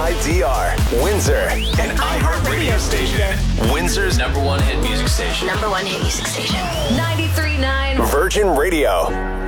WYDR, Windsor, an iHeart radio station. Windsor's #1 hit music station. #1 hit music station. 93.9 Virgin Radio.